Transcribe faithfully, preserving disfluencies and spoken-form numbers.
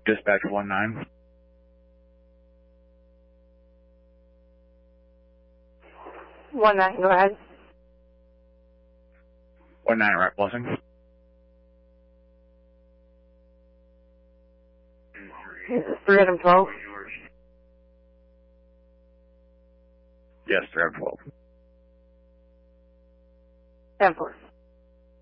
Dispatch one nine. One nine, go ahead. One nine, right, Blessing. Is this three Adam twelve? Yes, three Adam twelve. ten four.